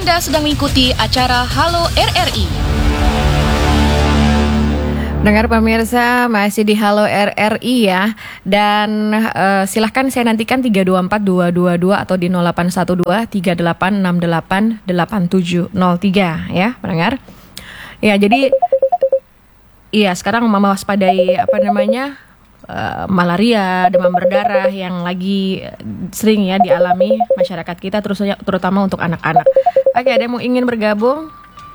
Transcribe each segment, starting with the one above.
Anda sedang mengikuti acara Halo RRI. Dengar pemirsa, masih di Halo RRI ya. Dan silahkan saya nantikan 324222 atau di 0812 3868 8703 ya, pendengar. Ya, jadi sekarang mewaspadai malaria, demam berdarah yang lagi sering ya dialami masyarakat kita, terutama untuk anak-anak. Oke, ada yang mau ingin bergabung?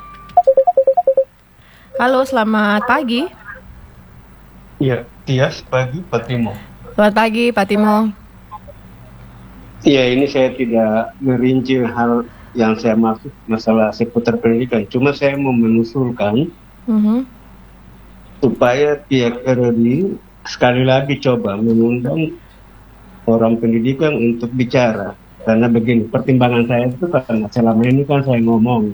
Halo, selamat pagi. Iya, Tias, pagi Pak Timo. Selamat pagi Pak Timo. Iya, ini saya tidak merinci hal yang saya maksud masalah seputar pendidikan. Cuma saya mau menusulkan supaya pihak RRI sekali lagi coba mengundang orang pendidikan untuk bicara. Karena begini, pertimbangan saya itu karena selama ini kan saya ngomong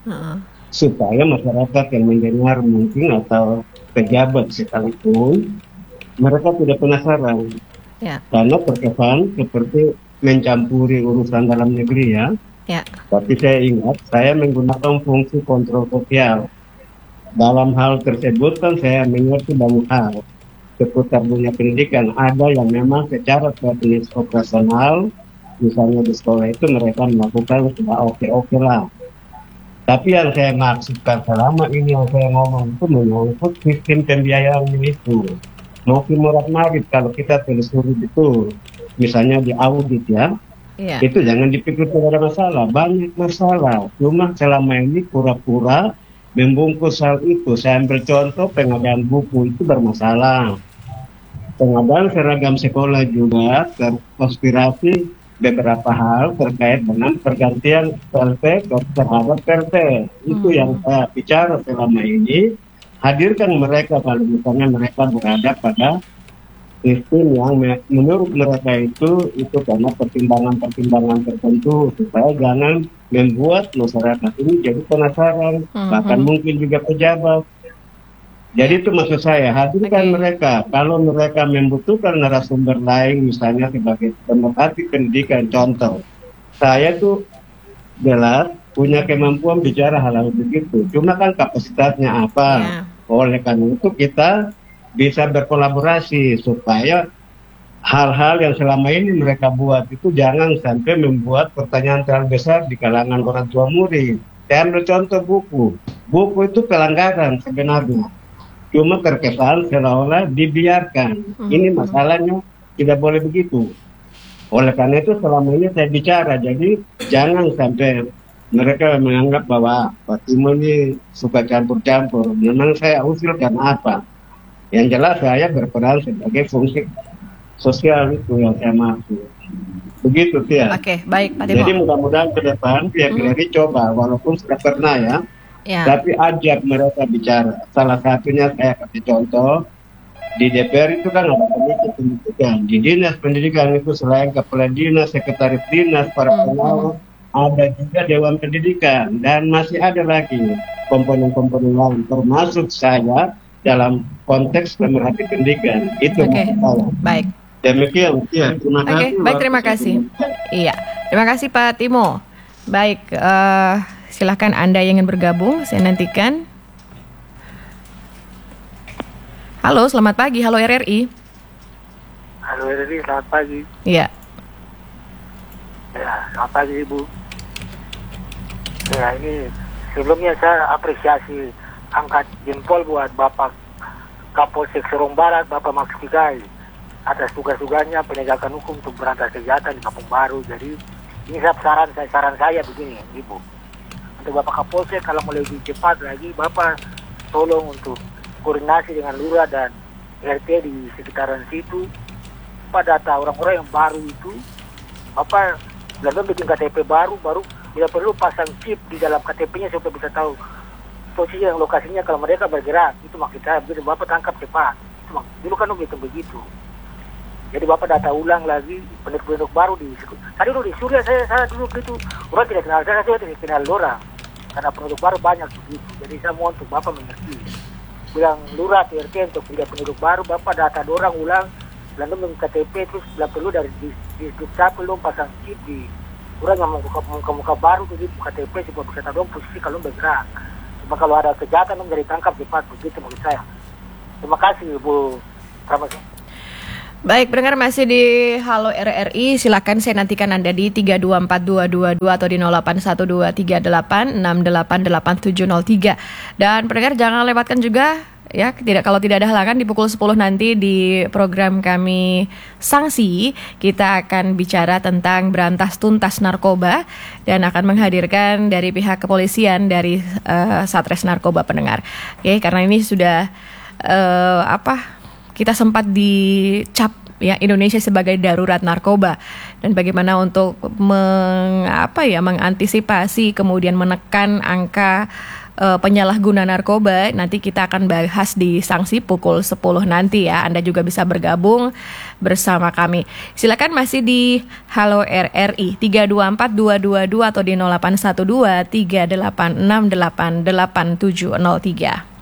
supaya masyarakat yang mendengar mungkin atau pejabat sekalipun mereka tidak penasaran karena terkesan seperti mencampuri urusan dalam negeri ya. Tapi saya ingat saya menggunakan fungsi kontrol sosial. Dalam hal tersebut kan saya mengerti banyak hal seputar dunia pendidikan. Ada yang memang secara teknis operasional, misalnya di sekolah itu mereka melakukan sudah oke lah. Tapi yang saya maksudkan selama ini yang saya ngomong itu menyangkut sistem pembiayaan itu. Makin murah-marit kalau kita telusuri betul, misalnya di audit ya, itu jangan dipikir tidak ada masalah, banyak masalah. Cuma selama ini pura-pura membungkus hal itu. Saya ambil contoh pengadaan buku itu bermasalah. Pengadaan seragam sekolah juga terkonspirasi beberapa hal terkait dengan pergantian PLT terhadap PLT. Itu yang saya bicara selama ini. Hadirkan mereka kalau misalnya mereka berada pada sistem yang menurut mereka itu karena pertimbangan-pertimbangan tertentu supaya jangan membuat masyarakat ini jadi penasaran, bahkan mungkin juga pejabat. Jadi itu maksud saya, hadirkan mereka. Kalau mereka membutuhkan narasumber lain, misalnya sebagai pemerhati pendidikan, contoh, saya tuh jelas punya kemampuan bicara hal-hal begitu. Cuma kan kapasitasnya apa? Oleh karena itu kita bisa berkolaborasi supaya hal-hal yang selama ini mereka buat itu jangan sampai membuat pertanyaan terlalu besar di kalangan orang tua murid. Saya ambil contoh buku. Buku itu pelanggaran sebenarnya. Cuma terkesan seolah-olah dibiarkan. Ini masalahnya tidak boleh begitu. Oleh karena itu selama ini saya bicara. Jadi jangan sampai mereka menganggap bahwa Pak Timo ini suka campur-campur. Memang saya usul karena apa? Yang jelas saya berperan sebagai fungsi sosial itu yang saya maksud. Begitu ya. Oke, baik Pak Timo. Jadi mudah-mudahan ke depan pihak RRI coba, walaupun sudah pernah ya. Tapi ajak mereka bicara. Salah satunya saya kasih contoh, di DPR itu kan ada komisi pendidikan. Di dinas pendidikan itu selain kepala dinas, sekretaris dinas, para pengawas, ada juga dewan pendidikan. Dan masih ada lagi komponen-komponen lain, termasuk saya dalam konteks pemerhati pendidikan. Itu baik. Demikian, terima kasih. Baik, terima kasih. Terima kasih Pak Timo. Baik, silakan Anda yang ingin bergabung, saya nantikan. Halo, selamat pagi. Halo RRI. Halo RRI, selamat pagi. Iya. Ya, selamat pagi Ibu. Ya, ini sebelumnya saya apresiasi angkat jempol buat Bapak Kapolsek Sorong Barat, Bapak Max Kigai, atas tugas-tugasnya penegakan hukum untuk berantas kejahatan di Kampung Baru. Jadi ini saran saya begini, Ibu. Untuk Bapak Kapolsek, kalau mau lebih cepat lagi, Bapak tolong untuk koordinasi dengan lurah dan RT di sekitaran situ, pada data orang-orang yang baru itu, Bapak lalu bikin KTP baru bila perlu pasang chip di dalam KTP-nya supaya bisa tahu posisi yang lokasinya kalau mereka bergerak. Itu maksud saya, begitu Bapak tangkap cepat. Dulu kan begitu. Jadi Bapak data ulang lagi penduduk baru di tadi dulu di Surya saya dulu begitu, orang tidak kenal saya tidak kenal orang karena penduduk baru banyak begitu. Jadi saya mohon untuk Bapak mengerti, bilang lurah RT untuk tidak penduduk baru, Bapak data ulang, lalu KTP terus bila perlu dari di Dukcapil pasang chip di Orang yang muka baru tuh di KTP supaya bisa tahu posisi kalau bergerak. Cuma kalau ada kejahatan dong dari tangkap cepat begitu menurut saya. Terima kasih Bu Prameswari. Baik, pendengar masih di Halo RRI, silakan saya nantikan Anda di 324222 atau di 081238688703. Dan pendengar jangan lewatkan juga ya, kalau tidak ada halangan di pukul 10 nanti di program kami Sanksi, kita akan bicara tentang berantas tuntas narkoba dan akan menghadirkan dari pihak kepolisian dari Satres Narkoba pendengar. Oke, karena ini sudah kita sempat dicap ya Indonesia sebagai darurat narkoba, dan bagaimana untuk mengantisipasi kemudian menekan angka penyalahguna narkoba, nanti kita akan bahas di Sanksi pukul 10 nanti ya. Anda juga bisa bergabung bersama kami. Silakan masih di Halo RRI 324222 atau di 0812 386888703.